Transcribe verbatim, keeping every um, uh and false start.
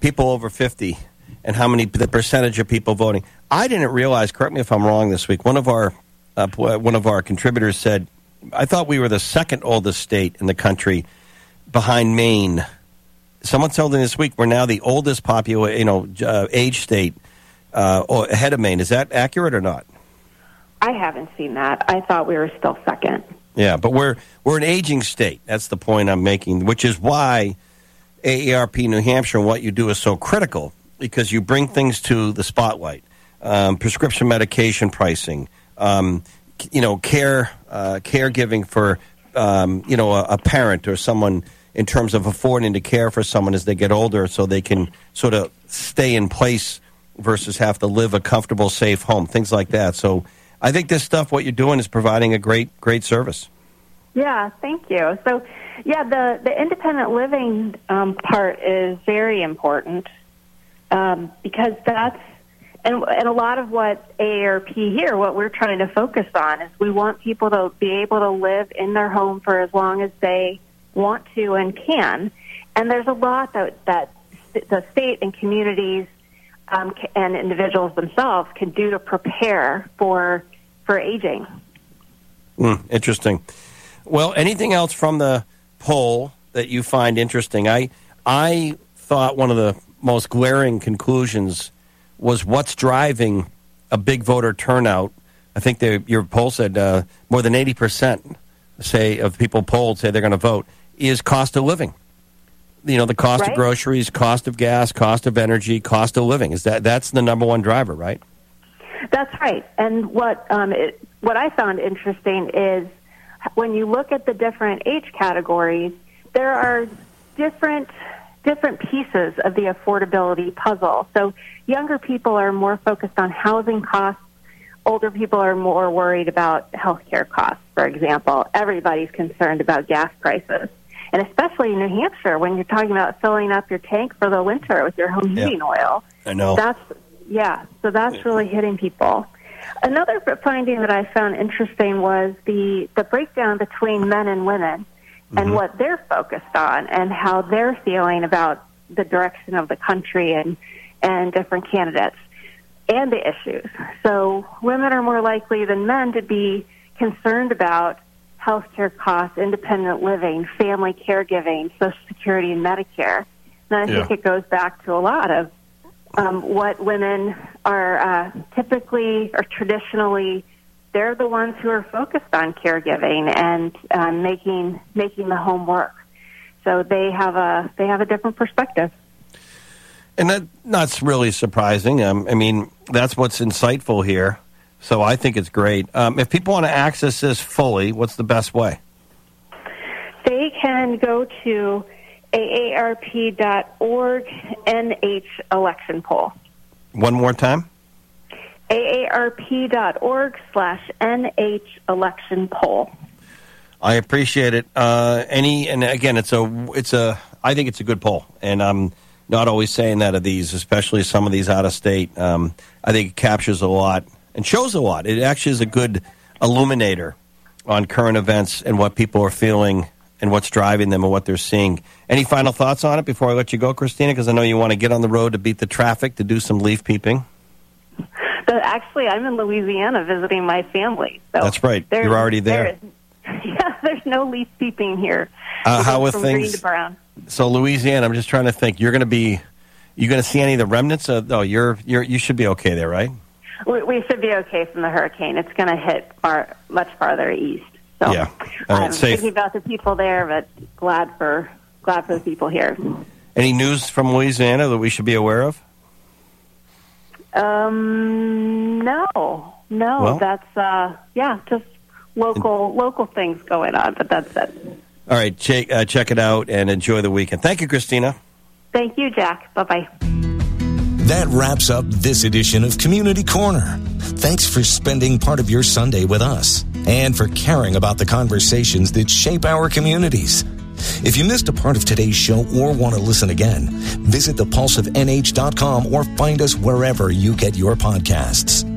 people over fifty and how many the percentage of people voting. I didn't realize, correct me if I'm wrong this week, one of our uh, one of our contributors said, I thought we were the second oldest state in the country behind Maine. Someone told me this week we're now the oldest popula- you know, uh, age state uh, ahead of Maine. Is that accurate or not? I haven't seen that. I thought we were still second. Yeah, but we're we're an aging state. That's the point I'm making, which is why A A R P New Hampshire and what you do is so critical, because you bring things to the spotlight. Um, prescription medication pricing, um, you know, care, uh, caregiving for, um, you know, a, a parent or someone in terms of affording to care for someone as they get older so they can sort of stay in place versus have to live a comfortable, safe home, things like that. So I think this stuff, what you're doing, is providing a great, great service. Yeah, thank you. So, yeah, the, the independent living um, part is very important um, because that's, and, and a lot of what A A R P here, what we're trying to focus on is we want people to be able to live in their home for as long as they want to and can. And there's a lot that, that the state and communities um, and individuals themselves can do to prepare for for aging. Mm, interesting. Well, anything else from the poll that you find interesting? I I thought one of the most glaring conclusions was what's driving a big voter turnout. I think they, your poll said uh, more than eighty percent say of people polled say they're going to vote is cost of living. You know, the cost right. of groceries, cost of gas, cost of energy, cost of living. Is that that's the number one driver, right? That's right. And what um, it, what I found interesting is when you look at the different age categories, there are different different pieces of the affordability puzzle. So younger people are more focused on housing costs. Older people are more worried about healthcare costs, for example. Everybody's concerned about gas prices. And especially in New Hampshire, when you're talking about filling up your tank for the winter with your home heating yeah. oil. I know. That's, yeah, so that's really hitting people. Another finding that I found interesting was the, the breakdown between men and women mm-hmm. and what they're focused on and how they're feeling about the direction of the country and, and different candidates and the issues. So women are more likely than men to be concerned about healthcare costs, independent living, family caregiving, Social Security, and Medicare. And I yeah. think it goes back to a lot of um, what women are uh, typically or traditionally, they're the ones who are focused on caregiving and uh, making making the home work. So they have a they have a different perspective. And that that's really surprising. Um, I mean, that's what's insightful here. So I think it's great. Um, if people want to access this fully, what's the best way? They can go to A A R P dot org N H election poll. One more time? A A R P dot org slash N H election poll. I appreciate it. Uh, any and again, it's a it's a I think it's a good poll, and I'm not always saying that of these, especially some of these out of state. Um, I think it captures a lot and shows a lot. It actually is a good illuminator on current events and what people are feeling and what's driving them and what they're seeing. Any final thoughts on it before I let you go, Christina? Because I know you want to get on the road to beat the traffic, to do some leaf peeping. But actually, I'm in Louisiana visiting my family. So that's right. You're already there. there is, yeah, there's no leaf peeping here. Uh, how are from things? Green to brown. So Louisiana, I'm just trying to think. You're going to be, you going to see any of the remnants? Of, oh, you're you're you should be okay there, right? We, we should be okay from the hurricane. It's going to hit far much farther east. So yeah, all right, I'm safe. thinking about the people there, but glad for glad for the people here. Any news from Louisiana that we should be aware of? Um, no, no. Well, that's uh, yeah, just local local things going on, but that's it. All right, check, uh, check it out and enjoy the weekend. Thank you, Christina. Thank you, Jack. Bye-bye. That wraps up this edition of Community Corner. Thanks for spending part of your Sunday with us and for caring about the conversations that shape our communities. If you missed a part of today's show or want to listen again, visit the pulse of N H dot com or find us wherever you get your podcasts.